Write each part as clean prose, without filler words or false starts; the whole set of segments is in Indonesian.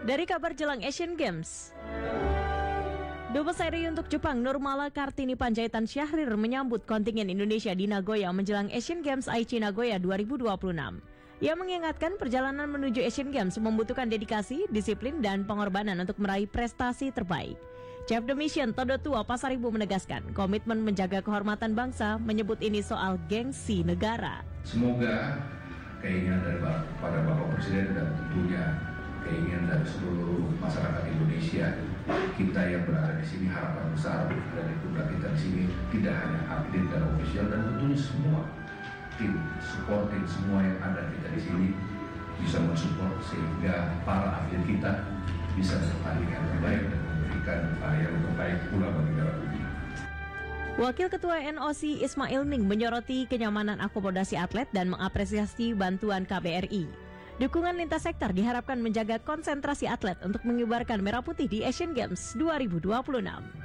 Dari kabar jelang Asian Games, Dubes RI untuk Jepang Nurmala Kartini Panjaitan Syahrir menyambut kontingen Indonesia di Nagoya menjelang Asian Games Aichi Nagoya 2026. Ia mengingatkan perjalanan menuju Asian Games membutuhkan dedikasi, disiplin, dan pengorbanan untuk meraih prestasi terbaik. Chief the Mission Todo Tua Pasaribu menegaskan komitmen menjaga kehormatan bangsa, menyebut ini soal gengsi negara. Semoga keinginan dari para Bapak Presiden dan tentunya keinginan dari seluruh masyarakat Indonesia, kita yang berada di sini, harapan besar dari putra kita di sini tidak hanya atlet dan ofisial, dan tentunya semua tim supporting, semua yang ada kita di sini bisa mensupport sehingga para atlet kita bisa bertanding yang terbaik dan memberikan yang terbaik pula bagi negara ini. Wakil Ketua NOC Ismail Ning menyoroti kenyamanan akomodasi atlet dan mengapresiasi bantuan KBRI. Dukungan lintas sektor diharapkan menjaga konsentrasi atlet untuk mengibarkan merah putih di Asian Games 2026.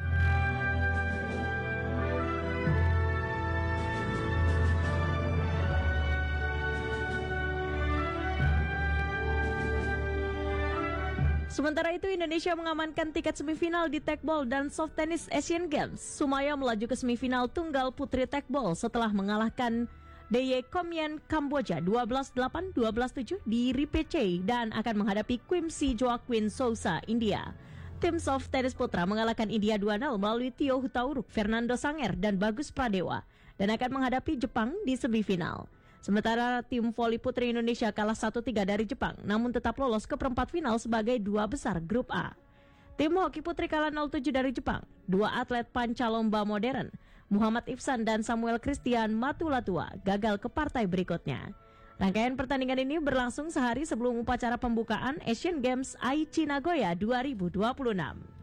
Sementara itu, Indonesia mengamankan tiket semifinal di tekbol dan soft tennis Asian Games. Sumaya melaju ke semifinal tunggal putri tekbol setelah mengalahkan Deye Komyen Kamboja 12-8, 12-7 di Repechei dan akan menghadapi Quimsi Joaquin Sousa India. Tim soft tennis putra mengalahkan India 2-0 melalui Tio Hutauruk, Fernando Sanger, dan Bagus Pradewa dan akan menghadapi Jepang di semifinal. Sementara tim voli putri Indonesia kalah 1-3 dari Jepang, namun tetap lolos ke perempat final sebagai dua besar grup A. Tim hoki putri kalah 0-7 dari Jepang. Dua atlet pancalomba modern, Muhammad Ihsan dan Samuel Christian Matulatua, gagal ke partai berikutnya. Rangkaian pertandingan ini berlangsung sehari sebelum upacara pembukaan Asian Games Aichi Nagoya 2026.